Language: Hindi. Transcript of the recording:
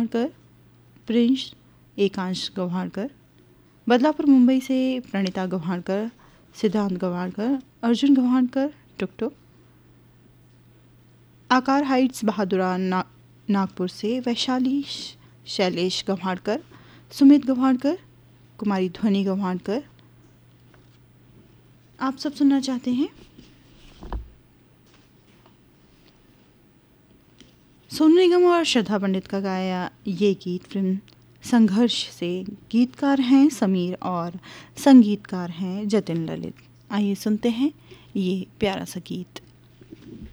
गवाणकर, प्रिंस एकांश गवाणकर, बदलापुर मुंबई से प्रणीता गवाणकर, सिद्धांत गवाणकर, अर्जुन गवाणकर, टुकटुक। आकार हाइट्स बहादुरा नागपुर से वैशाली शैलेश गवाणकर, सुमित गवाणकर, कुमारी ध्वनि गवाणकर। आप सब सुनना चाहते हैं सोनू निगम और श्रद्धा पंडित का गाया ये गीत फिल्म संघर्ष से। गीतकार हैं समीर और संगीतकार हैं जतिन ललित। आइए सुनते हैं ये प्यारा सा गीत।